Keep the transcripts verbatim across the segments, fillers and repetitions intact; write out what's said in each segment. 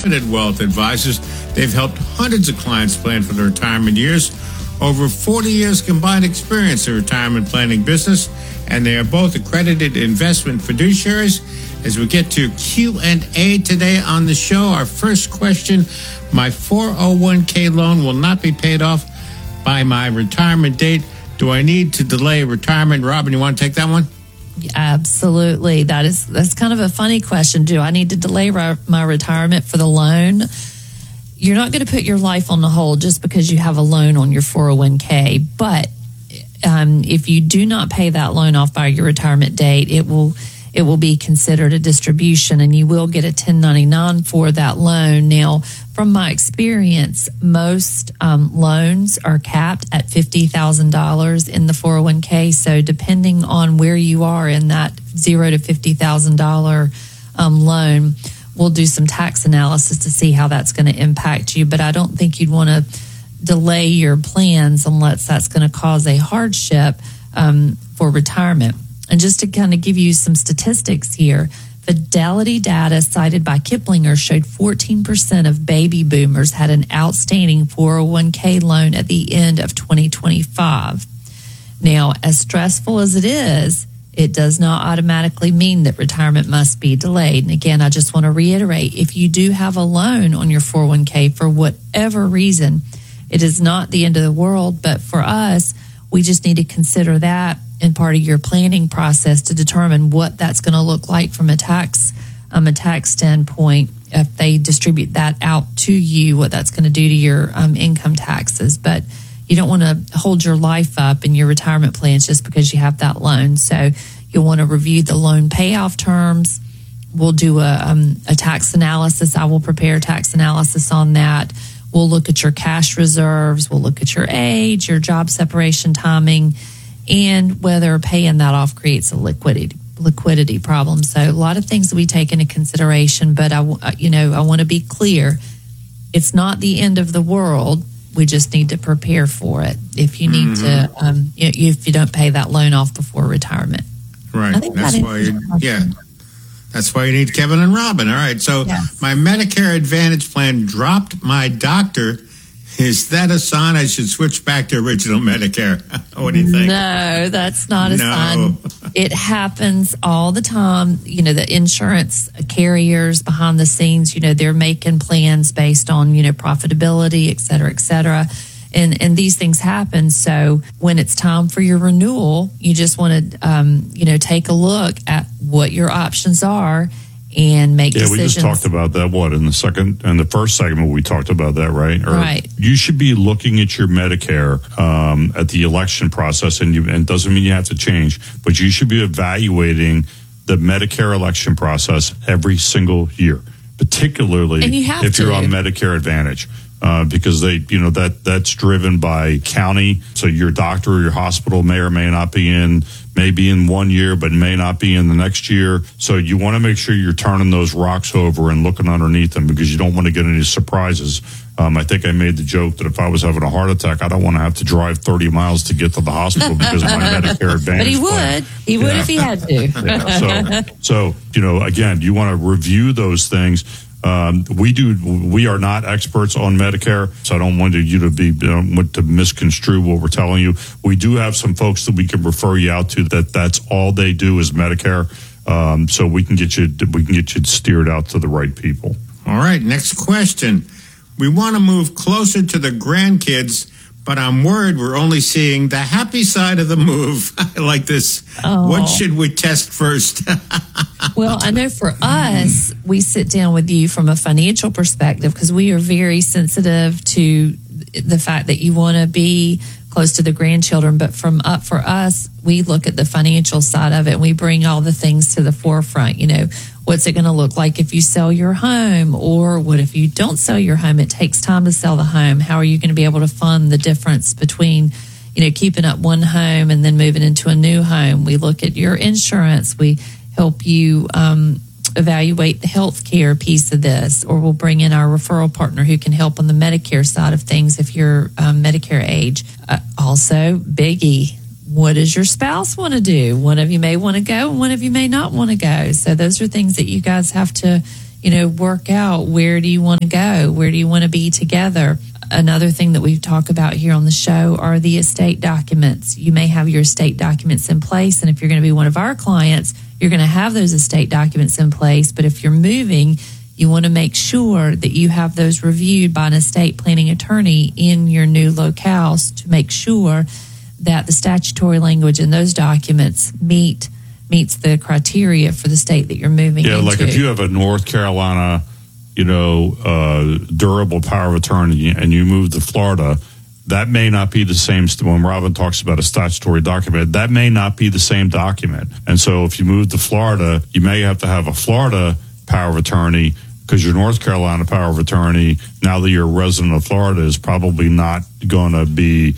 Infinite Wealth Advisors. They've helped hundreds of clients plan for their retirement years. Over forty years combined experience in retirement planning business, and they are both accredited investment fiduciaries. As we get to Q and A today on the show, our first question: my four oh one k loan will not be paid off by my retirement date. Do I need to delay retirement? Robin, you want to take that one? Absolutely. That is that's kind of a funny question. Do I need to delay re- my retirement for the loan? You're not going to put your life on the hold just because you have a loan on your four oh one k. But um, if you do not pay that loan off by your retirement date, it will it will be considered a distribution, and you will get a ten ninety-nine for that loan. Now, from my experience, most um, loans are capped at fifty thousand dollars in the four oh one k. So depending on where you are in that zero to fifty thousand dollars um, loan, we'll do some tax analysis to see how that's going to impact you. But I don't think you'd want to delay your plans unless that's going to cause a hardship um, for retirement. And just to kind of give you some statistics here, Fidelity data cited by Kiplinger showed fourteen percent of baby boomers had an outstanding four oh one k loan at the end of twenty twenty-five. Now, as stressful as it is, it does not automatically mean that retirement must be delayed. And again, I just want to reiterate, if you do have a loan on your four oh one k for whatever reason, it is not the end of the world. But for us, we just need to consider that in part of your planning process to determine what that's going to look like from a tax um, a tax standpoint. If they distribute that out to you, what that's going to do to your um, income taxes. But you don't want to hold your life up in your retirement plans just because you have that loan. So you'll want to review the loan payoff terms. We'll do a, um, a tax analysis. I will prepare tax analysis on that. We'll look at your cash reserves. We'll look at your age, your job separation timing, and whether paying that off creates a liquidity liquidity problem. So a lot of things that we take into consideration. But I, you know, I want to be clear: it's not the end of the world. We just need to prepare for it. If you need mm-hmm. to, um, if you don't pay that loan off before retirement, right? That's that why, you, yeah. That's why you need Kevin and Robin. All right. So yes. My Medicare Advantage plan dropped my doctor. Is that a sign I should switch back to original Medicare? What do you think? No, that's not a no. sign. It happens all the time. You know, the insurance carriers behind the scenes, you know, they're making plans based on, you know, profitability, et cetera, et cetera. And, and these things happen. So when it's time for your renewal, you just want to, um, you know, take a look at what your options are and make yeah, decisions. Yeah, we just talked about that, what, in the second, in the first segment, we talked about that, right? Or right. You should be looking at your Medicare um, at the election process, and, you, and it doesn't mean you have to change, but you should be evaluating the Medicare election process every single year, particularly and you have if to. you're on Medicare Advantage. Uh, because they, you know, that that's driven by county. So your doctor or your hospital may or may not be in, may be in one year, but may not be in the next year. So you want to make sure you're turning those rocks over and looking underneath them, because you don't want to get any surprises. Um, I think I made the joke that if I was having a heart attack, I don't want to have to drive thirty miles to get to the hospital because of my Medicare Advantage. But he would. Plan. He would yeah. if he had to. yeah. So, so, you know, again, you want to review those things. Um, we do. We are not experts on Medicare, so I don't want you to be don't want to misconstrue what we're telling you. We do have some folks that we can refer you out to that that's all they do is Medicare, um, so we can get you we can get you steered out to the right people. All right, next question. We want to move closer to the grandkids, but I'm worried we're only seeing the happy side of the move. I like this. Oh. What should we test first? Well, I know for us, we sit down with you from a financial perspective because we are very sensitive to the fact that you want to be close to the grandchildren. But from up for us, we look at the financial side of it and we bring all the things to the forefront. You know, what's it going to look like if you sell your home? Or what if you don't sell your home? It takes time to sell the home. How are you going to be able to fund the difference between, you know, keeping up one home and then moving into a new home? We look at your insurance. We help you um, evaluate the health care piece of this, or we'll bring in our referral partner who can help on the Medicare side of things if you're um, Medicare age. Uh, also, biggie, what does your spouse want to do? One of you may want to go and one of you may not want to go. So those are things that you guys have to, you know, work out where do you want to go? Where do you want to be together? Another thing that we talk about here on the show are the estate documents. You may have your estate documents in place, and if you're going to be one of our clients, you're going to have those estate documents in place. But if you're moving, you want to make sure that you have those reviewed by an estate planning attorney in your new locales to make sure that the statutory language in those documents meet meets the criteria for the state that you're moving yeah, into. like if you have a North Carolina, you know, uh, durable power of attorney and you move to Florida, that may not be the same. When Robin talks about a statutory document, that may not be the same document. And so if you move to Florida, you may have to have a Florida power of attorney because your North Carolina power of attorney, now that you're a resident of Florida, is probably not going to be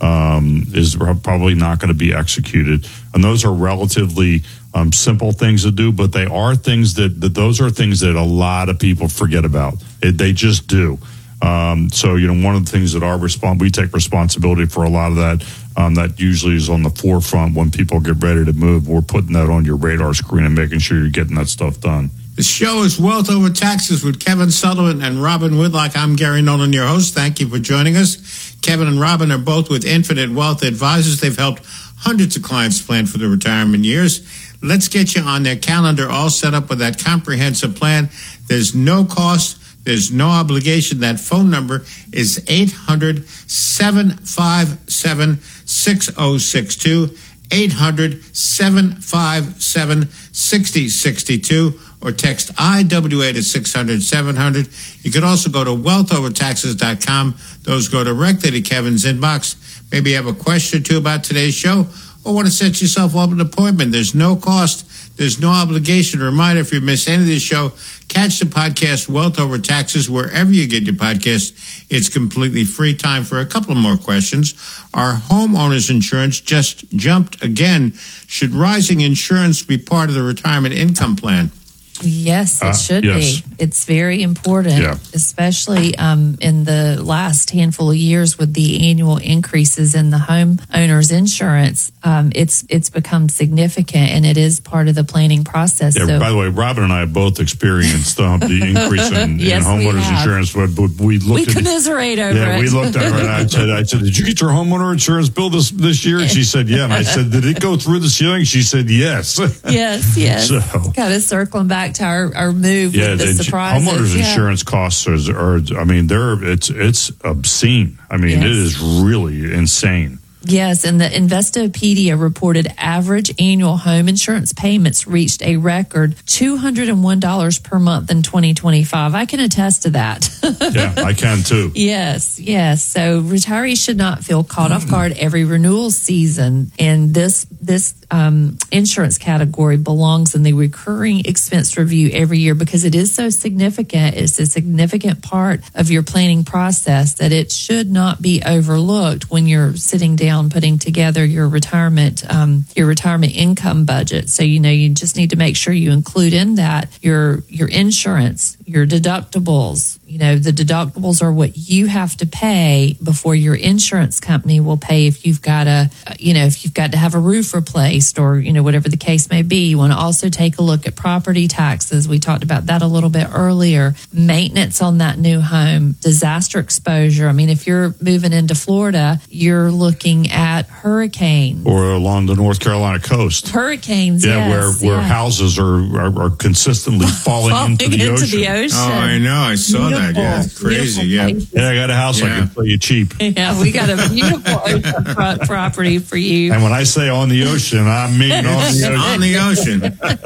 um, is probably not going to be executed. And those are relatively um, simple things to do, but they are things that, that those are things that a lot of people forget about. It, they just do. Um, so, you know, one of the things that our respons- we take responsibility for a lot of that. Um, that usually is on the forefront when people get ready to move. We're putting that on your radar screen and making sure you're getting that stuff done. The show is Wealth Over Taxes with Kevin Sullivan and Robin Whitlock. I'm Gary Nolan, your host. Thank you for joining us. Kevin and Robin are both with Infinite Wealth Advisors. They've helped hundreds of clients plan for their retirement years. Let's get you on their calendar, all set up with that comprehensive plan. There's no cost. There's no obligation. That phone number is eight hundred, seven five seven, six oh six two, eight hundred, seven five seven, six oh six two, or text I W A to six hundred, seven hundred. You can also go to wealth over taxes dot com. Those go directly to Kevin's inbox. Maybe you have a question or two about today's show or want to set yourself up an appointment. There's no cost. There's no obligation. A reminder, if you miss any of this show, catch the podcast Wealth Over Taxes wherever you get your podcast. It's completely free. Time for a couple more questions. Our homeowners insurance just jumped again. Should rising insurance be part of the retirement income plan? Yes, it Uh, should yes. be. It's very important, Yeah. especially um, in the last handful of years with the annual increases in the homeowners insurance. Um, it's it's become significant, and it is part of the planning process. Yeah, so, by the way, Robin and I have both experienced um, the increase in, Yes, in we homeowners have. insurance. But, but we we looked at commiserate over Yeah, it. we looked at her and I said, I said, did you get your homeowner insurance bill this, this year? And she said, yeah. And I said, did it go through the ceiling? She said, yes. Yes, yes. So- kind of circling back to our, our move Yeah, with the, the surprises. homeowners yeah. insurance costs are, are, I mean, they're, it's, it's obscene. I mean, Yes. it is really insane. Yes, and the Investopedia reported average annual home insurance payments reached a record two hundred one dollars per month in twenty twenty-five. I can attest to that. Yeah, I can too. Yes, yes. So retirees should not feel caught off guard every renewal season. And this this um, insurance category belongs in the recurring expense review every year because it is so significant. It's a significant part of your planning process that it should not be overlooked when you're sitting down putting together your retirement um, your retirement income budget. So you know you just need to make sure you include in that your your insurance, your deductibles. You know, the deductibles are what you have to pay before your insurance company will pay if you've got a, you know, if you've got to have a roof replaced or, you know, whatever the case may be. You want to also take a look at property taxes. We talked about that a little bit earlier. Maintenance on that new home, disaster exposure. I mean, if you're moving into Florida, you're looking at hurricanes. Or along the North Carolina coast. Hurricanes, Yeah, yes, where, where yeah. houses are, are, are consistently falling, Falling into the into ocean. the ocean. Oh, I know. I saw that. Yeah, it's crazy. Yeah. Beautiful Yeah, I got a house I Yeah. can play you cheap. Yeah, we got a beautiful oceanfront property for you. And when I say on the ocean, I mean on the ocean. On the ocean.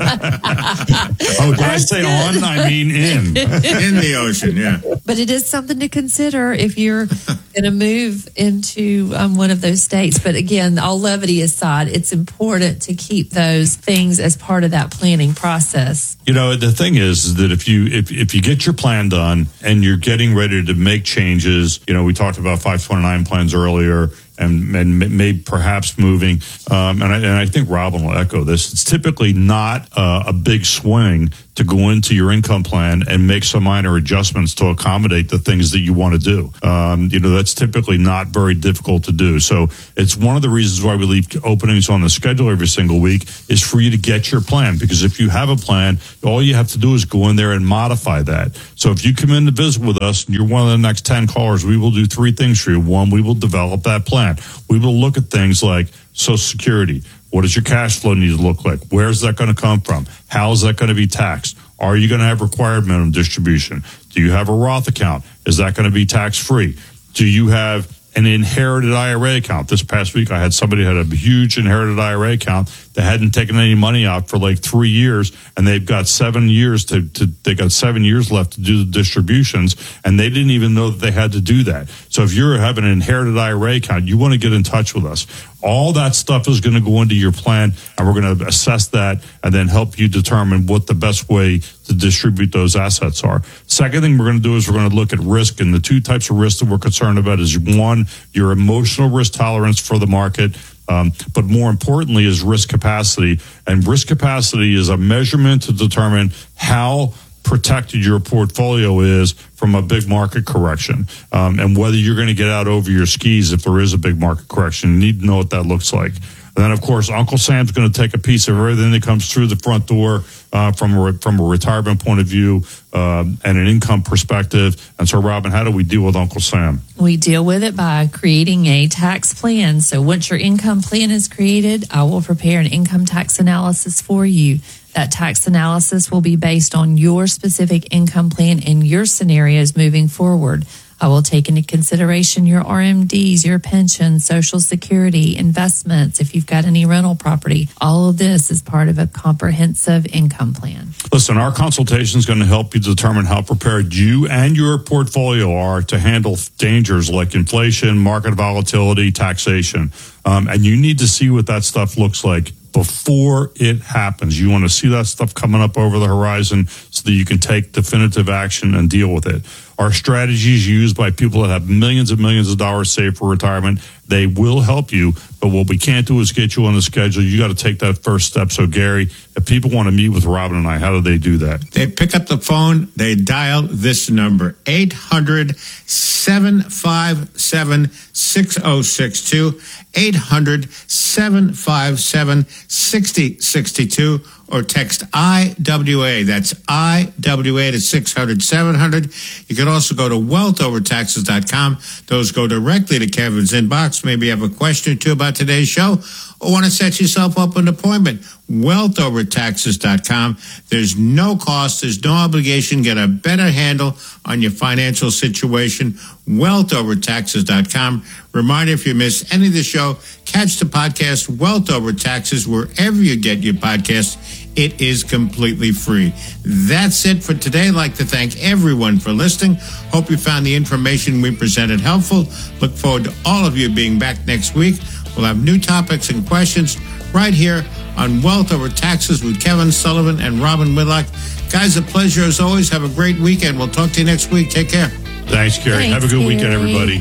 Oh, did I say on? I mean in. In the ocean, yeah. But it is something to consider if you're going to move into um, one of those states. But again, all levity aside, it's important to keep those things as part of that planning process. You know, the thing is, is that if you if, if you get your plan done and you're getting ready to make changes, you know, we talked about five twenty-nine plans earlier. and, and may perhaps moving. Um, and, I, and I think Robin will echo this. It's typically not uh, a big swing to go into your income plan and make some minor adjustments to accommodate the things that you want to do. Um, you know, that's typically not very difficult to do. So it's one of the reasons why we leave openings on the schedule every single week is for you to get your plan. Because if you have a plan, all you have to do is go in there and modify that. So if you come in to visit with us and you're one of the next ten callers, we will do three things for you. One, we will develop that plan. We will look at things like Social Security. What does your cash flow need to look like? Where's that going to come from? How is that going to be taxed? Are you going to have required minimum distribution? Do you have a Roth account? Is that going to be tax-free? Do you have an inherited I R A account? This past week, I had somebody who had a huge inherited I R A account that hadn't taken any money out for like three years, and they've got seven years to, to they got seven years left to do the distributions, and they didn't even know that they had to do that. So if you're having an inherited I R A account, you want to get in touch with us. All that stuff is going to go into your plan, and we're going to assess that and then help you determine what the best way to distribute those assets are. Second thing we're going to do is we're going to look at risk, and the two types of risk that we're concerned about is one, your emotional risk tolerance for the market, um, but more importantly is risk capacity. And risk capacity is a measurement to determine how protected your portfolio is from a big market correction, um, and whether you're going to get out over your skis if there is a big market correction. You need to know what that looks like. And then, of course, Uncle Sam's going to take a piece of everything that comes through the front door uh, from a, from a retirement point of view um, and an income perspective. And so, Robin, how do we deal with Uncle Sam? We deal with it by creating a tax plan. So once your income plan is created, I will prepare an income tax analysis for you. That tax analysis will be based on your specific income plan and your scenarios moving forward. I will take into consideration your R M Ds, your pension, Social Security, investments, if you've got any rental property. All of this is part of a comprehensive income plan. Listen, our consultation is going to help you determine how prepared you and your portfolio are to handle dangers like inflation, market volatility, taxation. Um, and you need to see what that stuff looks like before it happens. You want to see that stuff coming up over the horizon so that you can take definitive action and deal with it. Our strategies used by people that have millions and millions of dollars saved for retirement. They will help you, but what we can't do is get you on the schedule. You got to take that first step. So, Gary, if people want to meet with Robin and I, how do they do that? They pick up the phone, they dial this number, eight hundred, seven five seven, six oh six two, eight hundred, seven five seven, six oh six two, or text I W A. That's I W A to six hundred, seven hundred. You can also go to wealth over taxes dot com. Those go directly to Kevin's inbox. Maybe you have a question or two about today's show or want to set yourself up an appointment. wealth over taxes dot com. There's no cost. There's no obligation. Get a better handle on your financial situation. wealth over taxes dot com. Reminder, if you miss any of the show, catch the podcast Wealth Over Taxes wherever you get your podcast. It is completely free. That's it for today. I'd like to thank everyone for listening. Hope you found the information we presented helpful. Look forward to all of you being back next week. We'll have new topics and questions right here on Wealth Over Taxes with Kevin Sullivan and Robin Whitlock. Guys, a pleasure as always. Have a great weekend. We'll talk to you next week. Take care. Thanks, Gary. Thanks, have a good Gary. weekend, everybody.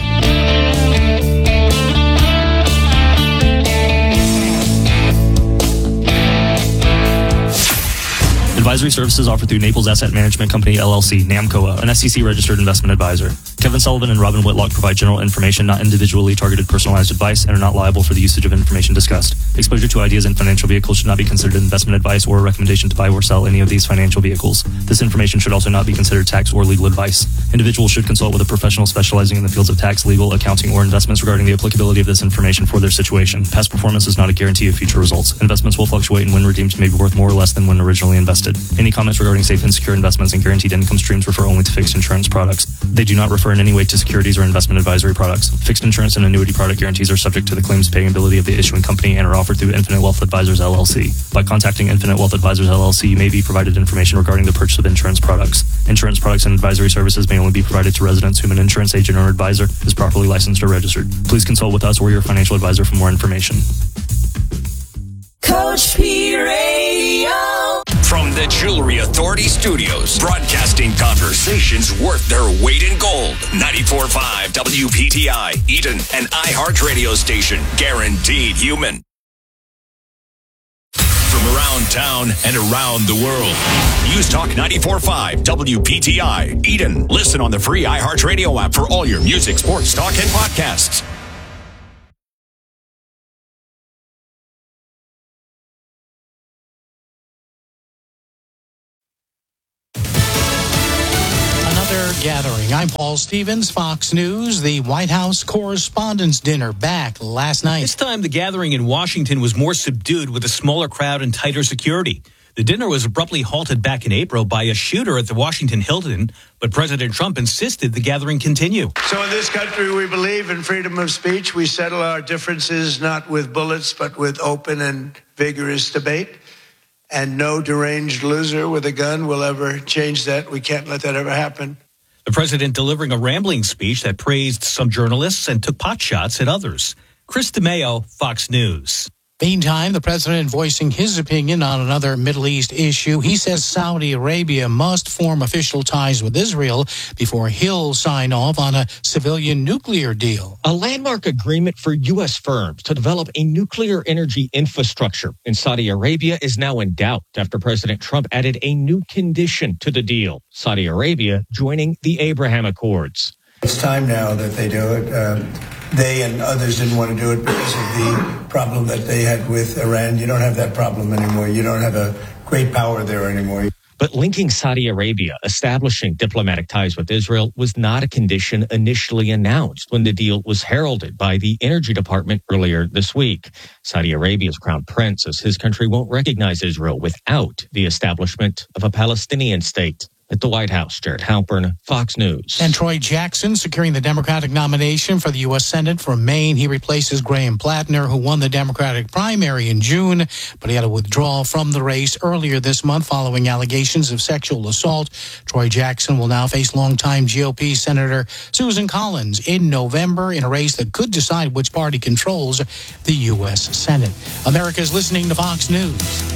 Advisory services offered through Naples Asset Management Company, L L C, NAMCOA, an S E C-registered investment advisor. Kevin Sullivan and Robin Whitlock provide general information, not individually targeted personalized advice, and are not liable for the usage of information discussed. Exposure to ideas and financial vehicles should not be considered investment advice or a recommendation to buy or sell any of these financial vehicles. This information should also not be considered tax or legal advice. Individuals should consult with a professional specializing in the fields of tax, legal, accounting, or investments regarding the applicability of this information for their situation. Past performance is not a guarantee of future results. Investments will fluctuate and when redeemed may be worth more or less than when originally invested. Any comments regarding safe and secure investments and guaranteed income streams refer only to fixed insurance products. They do not refer in any way to securities or investment advisory products. Fixed insurance and annuity product guarantees are subject to the claims paying ability of the issuing company and are offered through Infinite Wealth Advisors, L L C. By contacting Infinite Wealth Advisors, L L C, you may be provided information regarding the purchase of insurance products. Insurance products and advisory services may only be provided to residents whom an insurance agent or advisor is properly licensed or registered. Please consult with us or your financial advisor for more information. Coach P Radio. From the Jewelry Authority Studios, broadcasting conversations worth their weight in gold. ninety-four point five W P T I, Eden, an iHeart radio station, guaranteed human. From around town and around the world, News Talk ninety-four point five W P T I, Eden. Listen on the free iHeart radio app for all your music, sports, talk, and podcasts. Gathering. I'm Paul Stevens, Fox News. The White House Correspondents' Dinner back last night. This time, the gathering in Washington was more subdued with a smaller crowd and tighter security. The dinner was abruptly halted back in April by a shooter at the Washington Hilton, but President Trump insisted the gathering continue. So in this country, we believe in freedom of speech. We settle our differences not with bullets, but with open and vigorous debate. And no deranged loser with a gun will ever change that. We can't let that ever happen. The president delivering a rambling speech that praised some journalists and took potshots at others. Chris DeMaio, Fox News. Meantime, the president voicing his opinion on another Middle East issue. He says Saudi Arabia must form official ties with Israel before he'll sign off on a civilian nuclear deal. A landmark agreement for U S firms to develop a nuclear energy infrastructure in Saudi Arabia is now in doubt after President Trump added a new condition to the deal, Saudi Arabia joining the Abraham Accords. It's time now that they do it. Um, they and others didn't want to do it because of the problem that they had with Iran. You don't have that problem anymore. You don't have a great power there anymore. But linking Saudi Arabia, establishing diplomatic ties with Israel, was not a condition initially announced when the deal was heralded by the Energy Department earlier this week. Saudi Arabia's crown prince says his country won't recognize Israel without the establishment of a Palestinian state. At the White House, Jared Halpern, Fox News. And Troy Jackson securing the Democratic nomination for the U S Senate from Maine. He replaces Graham Plattner, who won the Democratic primary in June, but he had to withdraw from the race earlier this month following allegations of sexual assault. Troy Jackson will now face longtime G O P Senator Susan Collins in November in a race that could decide which party controls the U S Senate. America's listening to Fox News.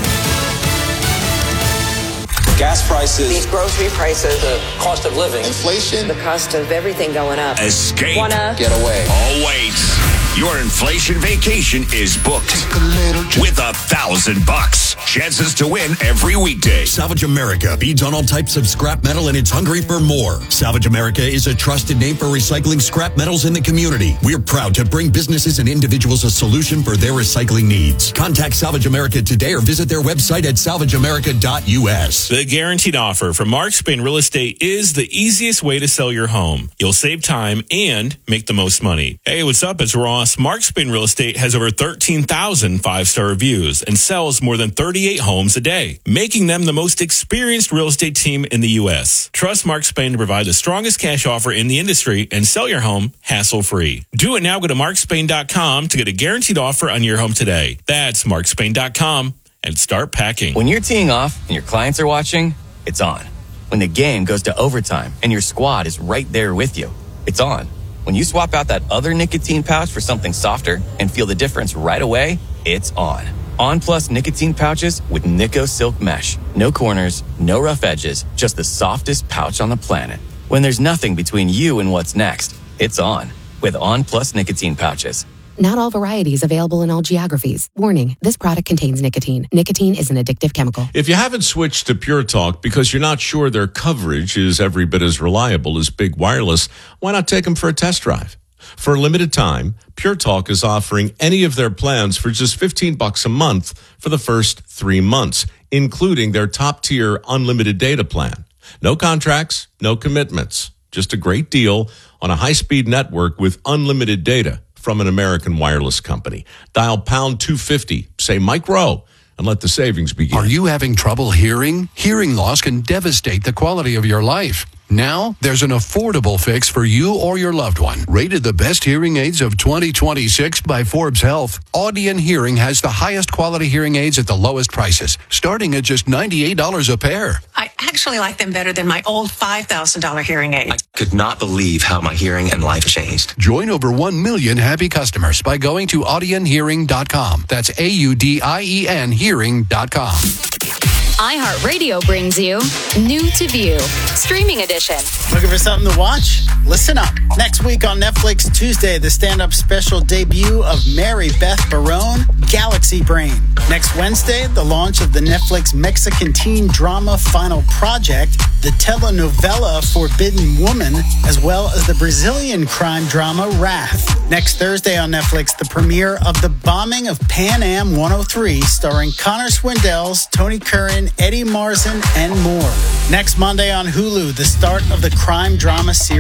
Gas prices, these grocery prices, the cost of living, inflation, the cost of everything going up. Escape. Wanna get away. Oh, wait. Your inflation vacation is booked a with a thousand bucks. Chances to win every weekday. Salvage America feeds on all types of scrap metal and it's hungry for more. Salvage America is a trusted name for recycling scrap metals in the community. We're proud to bring businesses and individuals a solution for their recycling needs. Contact Salvage America today or visit their website at salvage america dot u s. The guaranteed offer from Mark Spain Real Estate is the easiest way to sell your home. You'll save time and make the most money. Hey, what's up? It's Ross. Mark Spain Real Estate has over thirteen thousand five-star reviews and sells more than thirty-eight homes a day, making them the most experienced real estate team in the U S. Trust Mark Spain to provide the strongest cash offer in the industry and sell your home hassle-free. Do it now. Go to mark spain dot com to get a guaranteed offer on your home today. That's mark spain dot com and start packing. When you're teeing off and your clients are watching, it's on. When the game goes to overtime and your squad is right there with you, it's on. When you swap out that other nicotine pouch for something softer and feel the difference right away, it's on. On Plus nicotine pouches with Nico Silk Mesh. No corners, no rough edges, just the softest pouch on the planet. When there's nothing between you and what's next, it's on with On Plus nicotine pouches. Not all varieties available in all geographies. Warning, this product contains nicotine. Nicotine is an addictive chemical. If you haven't switched to Pure Talk because you're not sure their coverage is every bit as reliable as Big Wireless, why not take them for a test drive? For a limited time, Pure Talk is offering any of their plans for just fifteen bucks a month for the first three months, including their top-tier unlimited data plan. No contracts, no commitments, just a great deal on a high-speed network with unlimited data from an American wireless company. Dial pound two fifty, say Mike Rowe, and let the savings begin. Are you having trouble hearing? Hearing loss can devastate the quality of your life. Now, there's an affordable fix for you or your loved one. Rated the best hearing aids of twenty twenty-six by Forbes Health, Audion Hearing has the highest quality hearing aids at the lowest prices, starting at just ninety-eight dollars a pair. I actually like them better than my old five thousand dollars hearing aid. I could not believe how my hearing and life changed. Join over one million happy customers by going to audion hearing dot com. That's A U D I E N hearing dot com. iHeartRadio brings you New to View, Streaming Edition. Looking for something to watch? Listen up. Next week on Netflix, Tuesday, the stand-up special debut of Mary Beth Barone, Galaxy Brain. Next Wednesday, the launch of the Netflix Mexican teen drama Final Project, the telenovela Forbidden Woman, as well as the Brazilian crime drama Wrath. Next Thursday on Netflix, the premiere of The Bombing of Pan Am one oh three, starring Connor Swindells, Tony Curran, Eddie Marsan, and more. Next Monday on Hulu, the start of the crime drama series